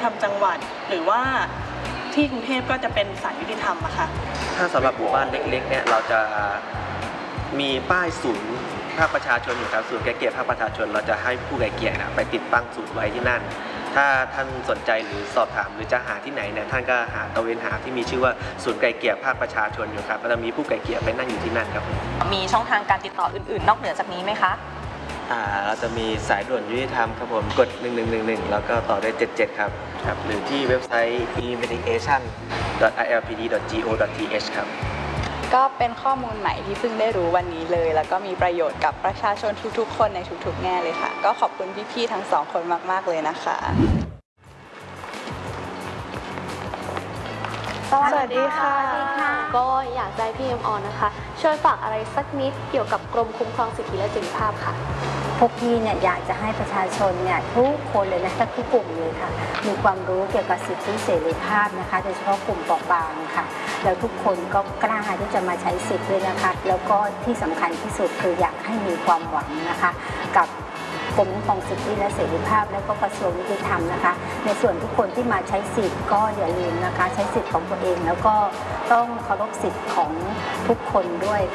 ธรรมจังหวัดหรือว่าที่กรุงเทพก็จะเป็นศาลยุติธรรมอะค่ะถ้าสำหรับหมู่บ้านเล็กๆเนี่ยเราจะมีป้ายศูนย์ภาคประชาชนอยู่ครับศูนย์ไกลเกลี่ยภาคประชาชนเราจะให้ผู้ไกลเกลี่ยไปติดตั้งศูนย์ไว้ที่นั่นถ้าท่านสนใจหรือสอบถามหรือจะหาที่ไหนเนี่ยท่านก็ตะเวนหาที่มีชื่อว่าศูนย์ไกลเกลี่ยภาคประชาชนอยู่ครับก็จะมีผู้ไกลเกลี่ยไปนั่งอยู่ที่นั่นครับมีช่องทางการติดต่ออื่นๆนอกเหนือจากนี้ไหมคะเราจะมีสายด่วนยุติธรรมครับผมกด1111แล้วก็ต่อด้วย77ครับหรือที่เว็บไซต์ investigation.ilpd.go.th ครับก็เป็นข้อมูลใหม่ที่เพิ่งได้รู้วันนี้เลยแล้วก็มีประโยชน์กับประชาชนทุกๆคนในทุกๆแง่เลยค่ะก็ขอบคุณพี่ๆทั้งสองคนมากๆเลยนะคะสวัสดีค่ะก็อยากได้พี่ออนนะคะช่วยฝากอะไรสักนิดเกี่ยวกับกรมคุ้มครองสิทธิและเสรีภาพค่ะพวกพี่เนี่ยอยากจะให้ประชาชนเนี่ยทุกคนเลยนะทุกกลุ่มเลยค่ะมีความรู้เกี่ยวกับสิทธิเสรีภาพนะคะโดยเฉพาะกลุ่มเปราะบางค่ะแล้วทุกคนก็กล้าที่จะมาใช้สิทธิ์ด้วยนะคะแล้วก็ที่สำคัญที่สุดคืออยากให้มีความหวังนะคะกับกรมคุ้มครองสิทธิและเสรีภาพและก็กระทรวงยุติธรรมนะคะในส่วนทุกคนที่มาใช้สิทธิ์ก็อย่าลืมนะคะใช้สิทธิ์ของตัวเองแล้วก็ต้องเคารพสิทธิ์ของทุกคนด้วย